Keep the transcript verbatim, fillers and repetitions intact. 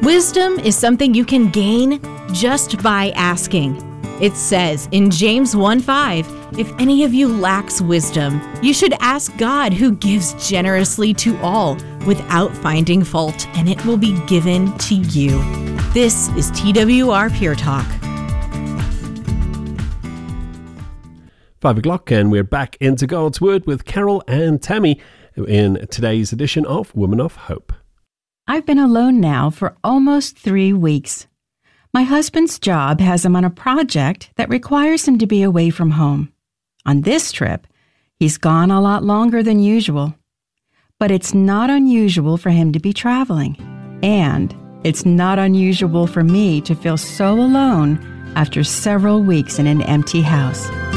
Wisdom is something you can gain just by asking. It says in James one five, if any of you lacks wisdom, you should ask God, who gives generously to all without finding fault, and it will be given to you. This is T W R Pure Talk. Five o'clock, and we're back into God's Word with Carol and Tammy in today's edition of Woman of Hope. I've been alone now for almost three weeks. My husband's job has him on a project that requires him to be away from home. On this trip, he's gone a lot longer than usual. But it's not unusual for him to be traveling. And it's not unusual for me to feel so alone after several weeks in an empty house.